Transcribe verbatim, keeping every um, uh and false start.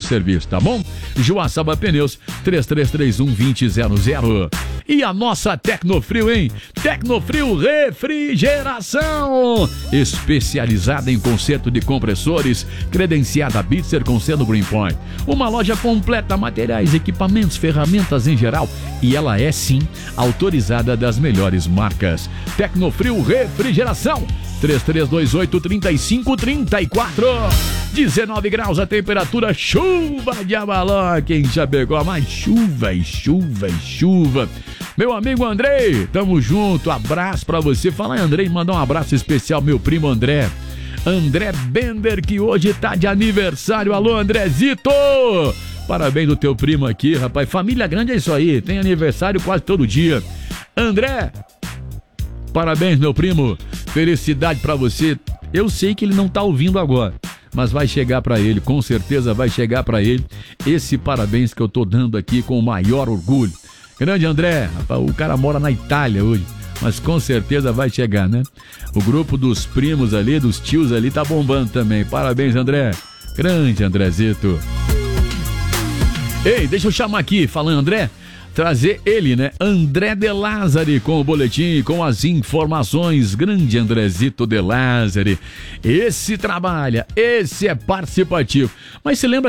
serviço, tá bom? Joaçaba Pneus, três três três um, dois zero zero zero. E a nossa Tecnofrio, hein? Tecnofrio Refrigeração, especializada em conserto de compressores, credenciada Bitzer com selo Greenpoint. Uma loja completa, materiais, equipamentos, ferramentas em geral. E ela é, sim, autorizada das melhores marcas. Tecnofrio Refrigeração, três três dois oito, três cinco três quatro. dezenove graus a temperatura, chuva de Avaloque em Chapecó, mais chuva e chuva e chuva. Meu amigo Andrei, tamo junto, abraço pra você. Fala em Andrei, mandar um abraço especial, meu primo André. André Bender, que hoje tá de aniversário. Alô, Andrezito! Parabéns do teu primo aqui, rapaz. Família grande é isso aí, tem aniversário quase todo dia. André, parabéns, meu primo. Felicidade pra você. Eu sei que ele não tá ouvindo agora, mas vai chegar pra ele, com certeza vai chegar pra ele esse parabéns que eu tô dando aqui com o maior orgulho. Grande André, rapaz, o cara mora na Itália hoje, mas com certeza vai chegar, né? O grupo dos primos ali, dos tios ali, tá bombando também. Parabéns, André. Grande Andrezito. Ei, deixa eu chamar aqui, falando André, trazer ele, né? André De Lázari com o boletim, com as informações. Grande Andrezito De Lázari. Esse trabalha, esse é participativo. Mas você lembra